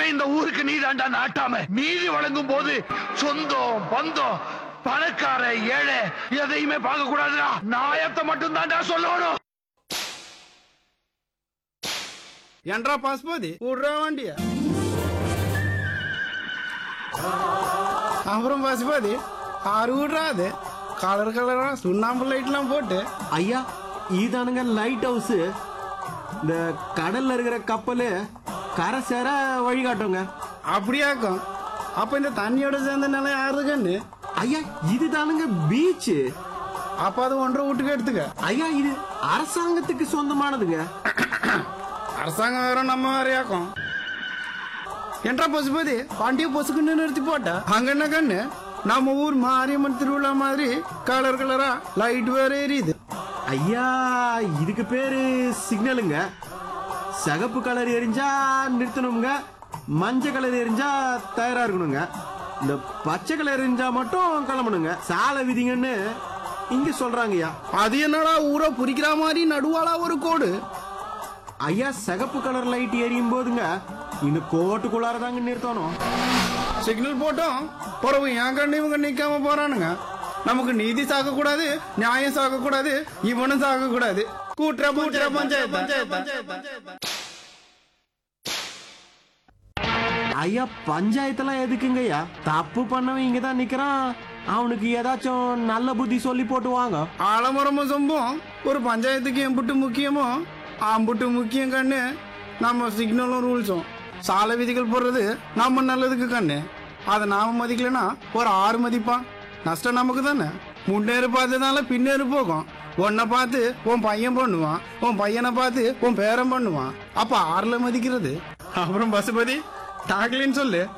இனிமே இந்த ஊருக்கு நீ தாண்டா நாட்டாம. நீதி வழங்கும் போது சொந்தம் பந்தம் பணக்கார ஏழை எதையுமே பார்க்க கூடாதுடா. நியாயத்தை மட்டும் தாண்டா சொல்லணும். என்றா பாஸ்பதி விடுறா வண்டிய. அப்புறம் பாஸ்பதி ஆறு விடுறாது கலர் கலரா சுண்ணாம்பு லைட் எல்லாம் போட்டு. ஐயா இதானுங்க லைட் ஹவுஸ். இந்த கடல்ல இருக்கிற கப்பலு கரை சேர வழிகாட்டுங்க. அப்படியாக்கும். அப்ப இந்த தண்ணியோட சேர்ந்த நிலம் யாருக்குன்னு? ஐயா இதுதானுங்க பீச். அப்ப அது 1.5 வீட்டுக்கு எடுத்துக்க. ஐயா இது அரசாங்கத்துக்கு சொந்தமானதுங்க. அரசாங்கம் வேற நம்ம வேறையாக்கும். என்றா பசுபதி வண்டியை பொசுக்குன்னு நிறுத்தி போட்ட அங்க என்ன கண்ணு? நம்ம ஊர் மாரியம்மன் திருவிழா மாதிரி கலர் கலரா லைட் வேற எரியுது. ஐயா இதுக்கு பேரு சிக்னலுங்க. சிகப்பு கலர் எரிஞ்சா நிறுத்தணுங்க, மஞ்சள் கலர் எரிஞ்சா தயாரா இருக்கணுங்க, இந்த பச்சை கலர் எரிஞ்சா மட்டும் கிளம்பணுங்க. சாலை விதிங்கன்னு இங்க சொல்றாங்கய்யா. அது என்னடா ஊரை புரிக்கிற மாதிரி நடுவாளா ஒரு கோடு? ஐயா சிகப்பு கலர் லைட் எரியும் போதுங்க இந்த கோட்டுக்குள்ளார தாங்க நிறுத்தணும். சிக்னல் போட்டோம் பிறகு என் கண்ணு இவங்க நிக்காம போறானுங்க. நமக்கு நீதி சாக்க கூடாது, நியாயம் சாக்க கூடாது, இவனும் சாக்க கூடாது. கூட்டுற பஞ்சாயத்து. ஐயா பஞ்சாயத்தெல்லாம் எதுக்குங்கய்யா? தப்பு பண்ணவன் இங்கதான் நிக்கிறான், அவனுக்கு ஏதாச்சும் நல்ல புத்தி சொல்லி போட்டு வாங்க. ஆலமரமும் சொம்பும் ஒரு பஞ்சாயத்துக்கு எம்புட்டு முக்கியமோ ஆம்புட்டு முக்கியம் கண்ணு. நம்ம சிக்னலும் ரூல்ஸும் சாலை விதிகள் போடுறது நம்ம நல்லதுக்கு கண்ணு. அதை நாம மதிக்கலன்னா ஒரு 6 மதிப்பான். நஷ்டம் நமக்கு தானே. முன்னேறு பார்த்ததுனால பின்னேறு போகும். உன்னை பார்த்து உன் பையன் பண்ணுவான், உன் பையனை பார்த்து உன் பேரன் பண்ணுவான். அப்ப 6ல மதிக்கிறது. அப்புறம் பசுபதி டாக்லின்னு சொல்லு.